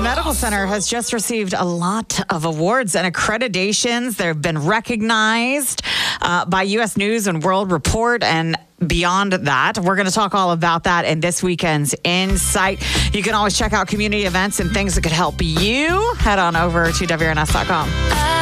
Medical Center has just received a lot of awards and accreditations. They've been recognized by U.S. News and World Report and beyond that. We're going to talk all about that in this weekend's Insight. You can always check out community events and things that could help you. Head on over to WRNS.com.